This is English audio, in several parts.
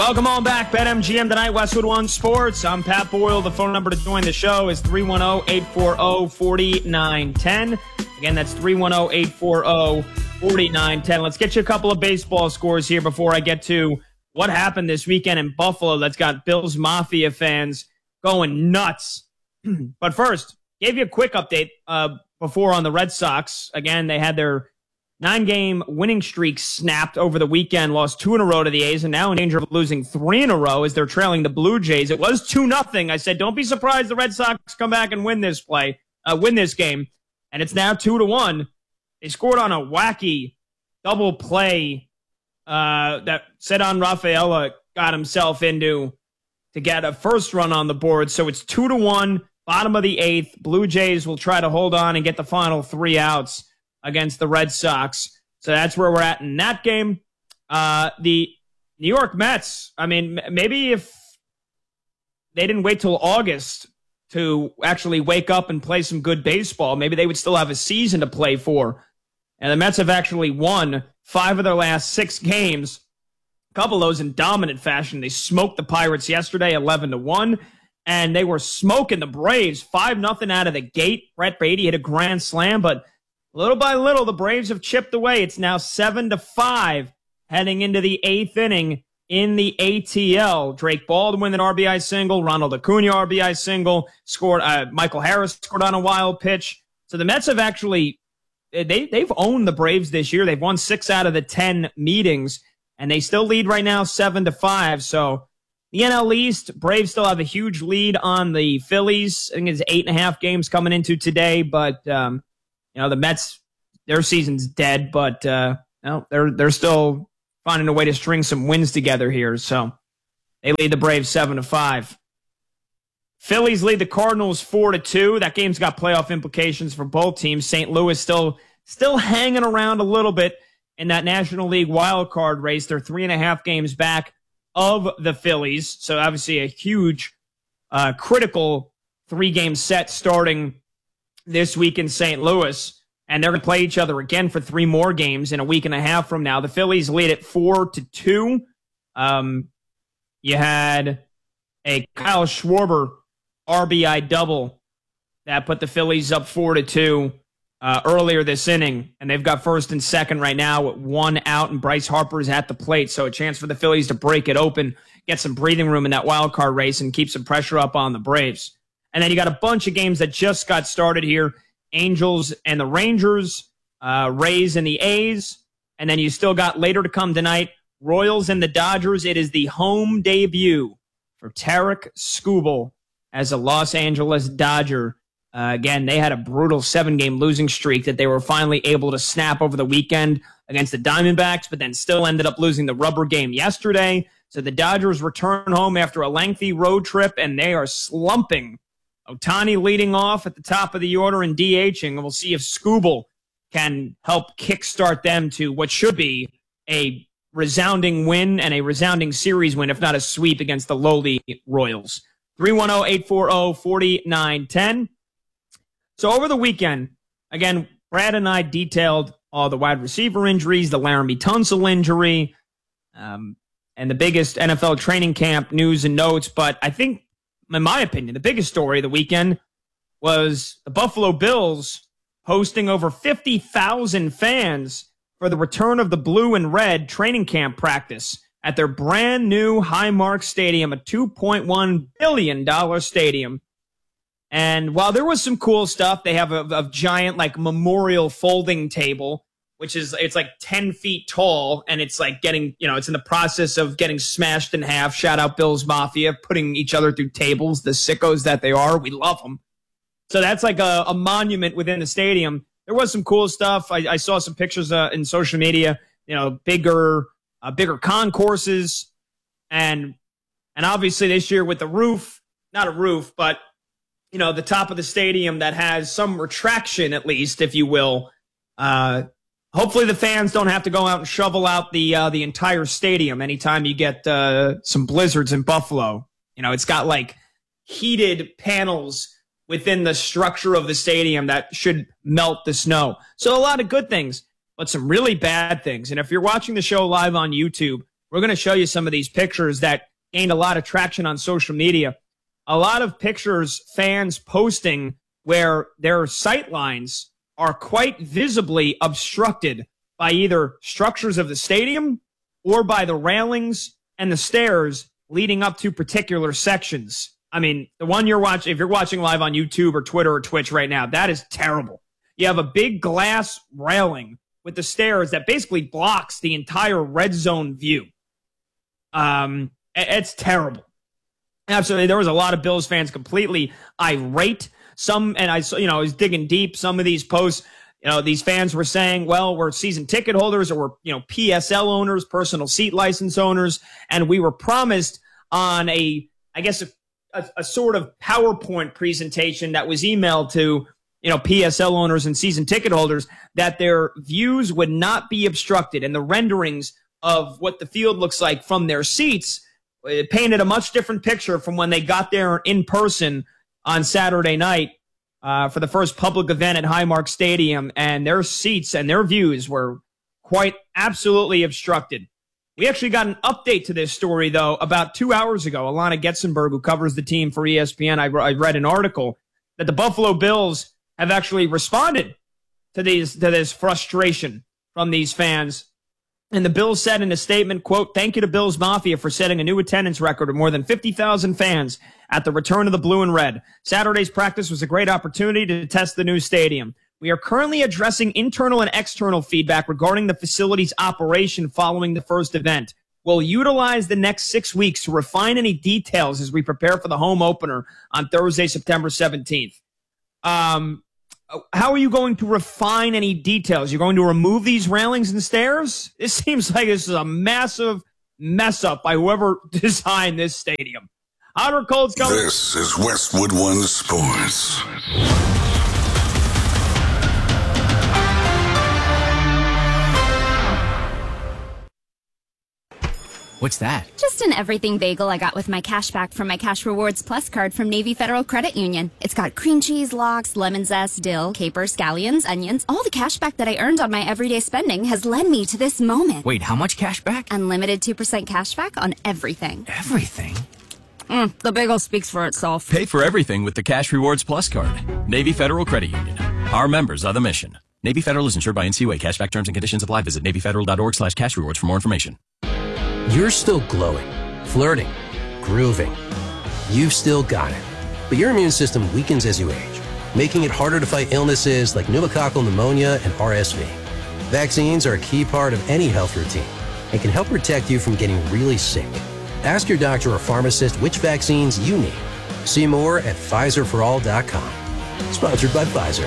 Welcome on back. BetMGM tonight, Westwood One Sports. I'm Pat Boyle. The phone number to join the show is 310-840-4910. Again, that's 310-840-4910. Let's get you a couple of baseball scores here before I get to what happened this weekend in Buffalo that's got Bills Mafia fans going nuts. But first, gave you a quick update before on the Red Sox. Again, they had their 9-game winning streak snapped over the weekend, lost 2 in a row to the A's, and now in danger of losing 3 in a row as they're trailing the Blue Jays. It was 2-0. I said, don't be surprised the Red Sox come back and win this game. And it's now 2-1. They scored on a wacky double play that Ceddanne Rafaela got himself into to get a first run on the board. So it's 2-1, bottom of the 8th. Blue Jays will try to hold on and get the final 3 outs against the Red Sox. So that's where we're at in that game. The New York Mets, I mean, maybe if they didn't wait till August to actually wake up and play some good baseball, maybe they would still have a season to play for. And the Mets have actually won 5 of their last 6 games, a couple of those in dominant fashion. They smoked the Pirates yesterday 11-1, and they were smoking the Braves 5-0 out of the gate. Brett Beatty hit a grand slam, but little by little, the Braves have chipped away. It's now 7-5 heading into the 8th inning in the ATL. Drake Baldwin, an RBI single. Ronald Acuna, RBI single. Scored. Michael Harris scored on a wild pitch. So the Mets have actually, they've owned the Braves this year. They've won 6 out of the 10 meetings, and they still lead right now 7-5. So the NL East, Braves still have a huge lead on the Phillies. I think it's 8.5 games coming into today, but the Mets, their season's dead, but they're still finding a way to string some wins together here. So they lead the Braves 7-5. Phillies lead the Cardinals 4-2. That game's got playoff implications for both teams. St. Louis still hanging around a little bit in that National League wild card race. They're 3.5 games back of the Phillies. So obviously a huge, critical 3-game set starting this week in St. Louis, and they're going to play each other again for 3 more games in a week and a half from now. The Phillies lead it 4-2. You had a Kyle Schwarber RBI double that put the Phillies up 4-2 earlier this inning, and they've got first and second right now with 1 out, and Bryce Harper's at the plate, so a chance for the Phillies to break it open, get some breathing room in that wild card race, and keep some pressure up on the Braves. And then you got a bunch of games that just got started here. Angels and the Rangers, Rays and the A's. And then you still got later to come tonight, Royals and the Dodgers. It is the home debut for Tarik Skubal as a Los Angeles Dodger. Again, they had a brutal 7-game losing streak that they were finally able to snap over the weekend against the Diamondbacks, but then still ended up losing the rubber game yesterday. So the Dodgers return home after a lengthy road trip, and they are slumping. Ohtani leading off at the top of the order and DHing, and we'll see if Skubal can help kickstart them to what should be a resounding win and a resounding series win, if not a sweep against the lowly Royals. 310-840-4910. So over the weekend, again, Brad and I detailed all the wide receiver injuries, the Laramie Tunsil injury, and the biggest NFL training camp news and notes, but I think, in my opinion, the biggest story of the weekend was the Buffalo Bills hosting over 50,000 fans for the return of the blue and red training camp practice at their brand new Highmark Stadium, a $2.1 billion stadium. And while there was some cool stuff, they have a giant memorial folding table, which is, it's 10 feet tall, and it's getting, it's in the process of getting smashed in half. Shout out Bills Mafia, putting each other through tables, the sickos that they are. We love them. So that's a monument within the stadium. There was some cool stuff. I saw some pictures in social media, bigger concourses, and obviously this year with the roof, not a roof, but, the top of the stadium that has some retraction, at least, if you will. Hopefully the fans don't have to go out and shovel out the entire stadium anytime you get some blizzards in Buffalo. It's got heated panels within the structure of the stadium that should melt the snow. So a lot of good things, but some really bad things. And if you're watching the show live on YouTube, we're going to show you some of these pictures that gained a lot of traction on social media. A lot of pictures, fans posting where their sight lines are quite visibly obstructed by either structures of the stadium or by the railings and the stairs leading up to particular sections. I mean, the one you're watching, if you're watching live on YouTube or Twitter or Twitch right now, that is terrible. You have a big glass railing with the stairs that basically blocks the entire red zone view. It's terrible. Absolutely. There was a lot of Bills fans completely irate. Some, and I was digging deep. Some of these posts, these fans were saying, well, we're season ticket holders, or we're, PSL owners, personal seat license owners. And we were promised on a sort of PowerPoint presentation that was emailed to, PSL owners and season ticket holders, that their views would not be obstructed. And the renderings of what the field looks like from their seats, it painted a much different picture from when they got there in person on Saturday night for the first public event at Highmark Stadium, and their seats and their views were quite absolutely obstructed. We actually got an update to this story, though, about 2 hours ago. Alana Getzenberg, who covers the team for ESPN, I read an article that the Buffalo Bills have actually responded to this frustration from these fans. And the Bills said in a statement, quote, "Thank you to Bills Mafia for setting a new attendance record of more than 50,000 fans at the return of the blue and red. Saturday's practice was a great opportunity to test the new stadium. We are currently addressing internal and external feedback regarding the facility's operation following the first event. We'll utilize the next 6 weeks to refine any details as we prepare for the home opener on Thursday, September 17th. How are you going to refine any details? You're going to remove these railings and stairs? It seems like this is a massive mess up by whoever designed this stadium. Hot or cold's coming. This is Westwood One Sports. What's that? Just an everything bagel I got with my cash back from my Cash Rewards Plus card from Navy Federal Credit Union. It's got cream cheese, lox, lemon zest, dill, capers, scallions, onions. All the cash back that I earned on my everyday spending has led me to this moment. Wait, how much cash back? Unlimited 2% cash back on everything. Everything? The bagel speaks for itself. Pay for everything with the Cash Rewards Plus card. Navy Federal Credit Union. Our members are the mission. Navy Federal is insured by NCUA. Cashback terms and conditions apply. Visit NavyFederal.org/cashrewards for more information. You're still glowing, flirting, grooving. You've still got it. But your immune system weakens as you age, making it harder to fight illnesses like pneumococcal pneumonia and RSV. Vaccines are a key part of any health routine and can help protect you from getting really sick. Ask your doctor or pharmacist which vaccines you need. See more at PfizerForAll.com. Sponsored by Pfizer.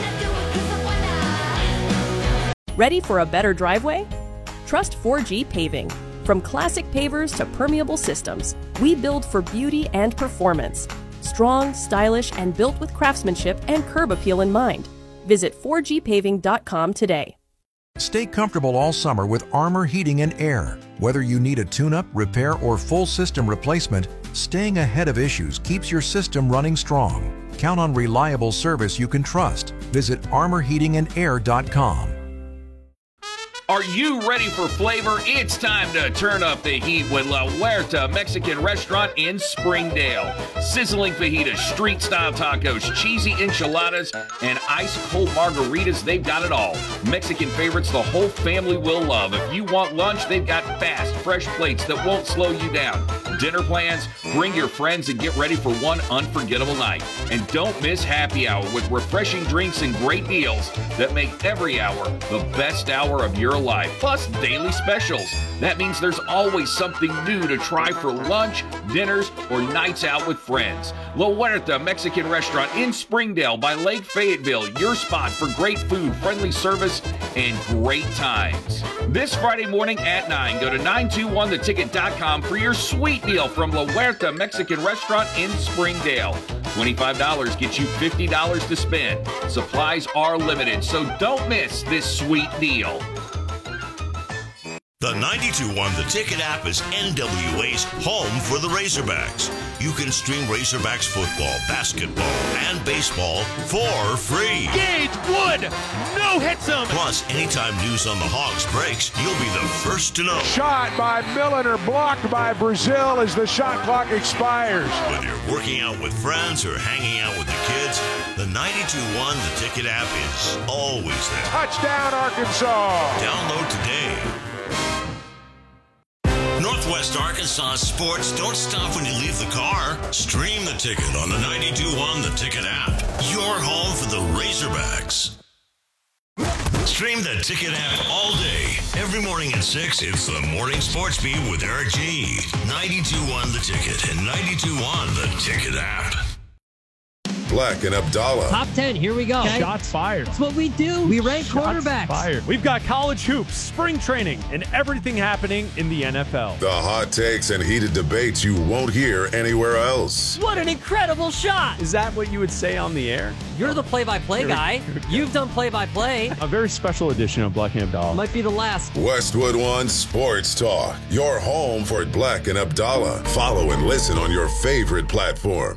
Ready for a better driveway? Trust 4G Paving. From classic pavers to permeable systems, we build for beauty and performance. Strong, stylish, and built with craftsmanship and curb appeal in mind. Visit 4gpaving.com today. Stay comfortable all summer with Armor Heating and Air. Whether you need a tune-up, repair, or full system replacement, staying ahead of issues keeps your system running strong. Count on reliable service you can trust. Visit armorheatingandair.com. Are you ready for flavor? It's time to turn up the heat with La Huerta Mexican Restaurant in Springdale. Sizzling fajitas, street-style tacos, cheesy enchiladas, and ice-cold margaritas, they've got it all. Mexican favorites the whole family will love. If you want lunch, they've got fast, fresh plates that won't slow you down. Dinner plans? Bring your friends and get ready for one unforgettable night. And don't miss happy hour with refreshing drinks and great deals that make every hour the best hour of your life. Plus daily specials. That means there's always something new to try for lunch, dinners, or nights out with friends. La Huerta Mexican Restaurant in Springdale by Lake Fayetteville. Your spot for great food, friendly service, and great times. This Friday morning at 9, go to 921theticket.com for your sweet deal from La Huerta Mexican Restaurant in Springdale. $25 gets you $50 to spend. Supplies are limited, so don't miss this sweet deal. The 92.1 The Ticket app is NWA's home for the Razorbacks. You can stream Razorbacks football, basketball, and baseball for free. Gage Wood no-hits him. Plus, anytime news on the Hogs breaks, you'll be the first to know. Shot by Milner, blocked by Brazil as the shot clock expires. Whether you're working out with friends or hanging out with the kids, the 92.1 The Ticket app is always there. Touchdown, Arkansas. Download today. Northwest Arkansas sports don't stop when you leave the car. Stream The Ticket on the 92.1 The Ticket app. Your home for the Razorbacks. Stream The Ticket app all day. Every morning at 6, it's the Morning Sports Beat with Eric G. 92.1 The Ticket and 92.1 The Ticket app. Black and Abdallah. Top 10, here we go. Okay. Shots fired. That's what we do. We rank quarterbacks. Fired. We've got college hoops, spring training, and everything happening in the NFL. The hot takes and heated debates you won't hear anywhere else. What an incredible shot. Is that what you would say on the air? You're the play-by-play guy. You've done play-by-play. A very special edition of Black and Abdallah. Might be the last. Westwood One Sports Talk. Your home for Black and Abdallah. Follow and listen on your favorite platform.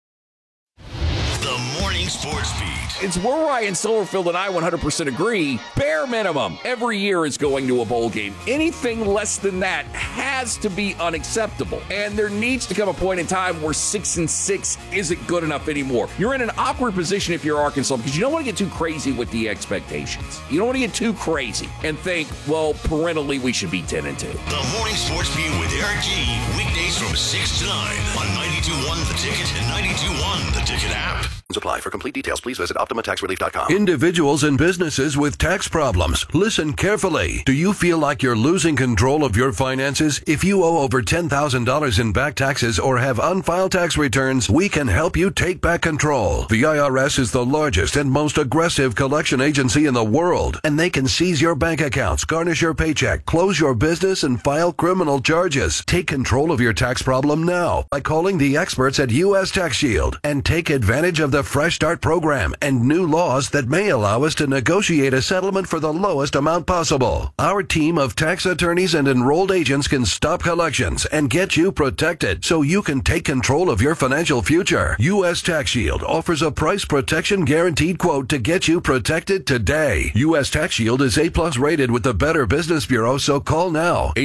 The Morning Sports Beat. It's where Ryan Silverfield and I 100% agree. Bare minimum, every year is going to a bowl game. Anything less than that has to be unacceptable. And there needs to come a point in time where 6-6 isn't good enough anymore. You're in an awkward position if you're Arkansas because you don't want to get too crazy with the expectations. You don't want to get too crazy and think, well, parentally, we should be 10-2. The Morning Sports Beat with Eric G. Weekdays from 6 to 9 on 92.1 The Ticket and 92.1 The Ticket app. Apply. For complete details, please visit OptimaTaxRelief.com. Individuals and businesses with tax problems. Listen carefully. Do you feel like you're losing control of your finances? If you owe over $10,000 in back taxes or have unfiled tax returns, we can help you take back control. The IRS is the largest and most aggressive collection agency in the world, and they can seize your bank accounts, garnish your paycheck, close your business, and file criminal charges. Take control of your tax problem now by calling the experts at U.S. Tax Shield and take advantage of the Fresh Start program and new laws that may allow us to negotiate a settlement for the lowest amount possible. Our team of tax attorneys and enrolled agents can stop collections and get you protected so you can take control of your financial future. U.S. Tax Shield offers a price protection guaranteed quote to get you protected today. U.S. Tax Shield is A+ rated with the Better Business Bureau, so call now.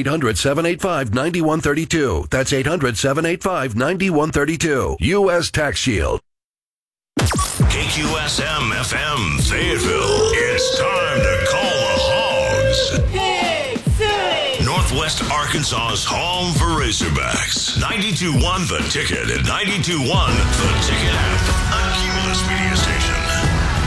800-785-9132. That's 800-785-9132. U.S. Tax Shield. KQSM FM Fayetteville. It's time to call the Hogs. Pig City! Northwest Arkansas's home for Razorbacks. 92.1 The Ticket and 92.1 The Ticket app. A Cumulus Media Station.